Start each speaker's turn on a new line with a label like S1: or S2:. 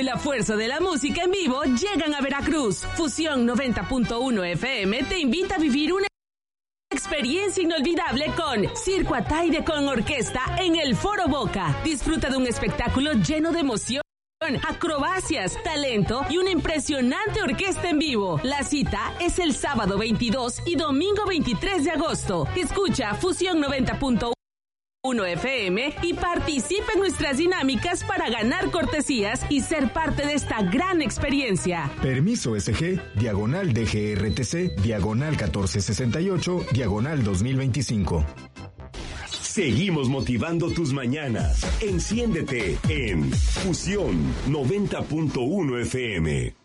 S1: y la fuerza de la música en vivo llegan a Veracruz. Fusión 90.1 FM te invita a vivir una experiencia inolvidable con Circo Ataide con orquesta en el Foro Boca. Disfruta de un espectáculo lleno de emoción, acrobacias, talento y una impresionante orquesta en vivo. La cita es el sábado 22 y domingo 23 de agosto. Escucha Fusión 90.1 FM y participa en nuestras dinámicas para ganar cortesías y ser parte de esta gran experiencia.
S2: Permiso SG, diagonal DGRTC, diagonal 1468, diagonal 2025.
S3: Seguimos motivando tus mañanas. Enciéndete en Fusión 90.1 FM.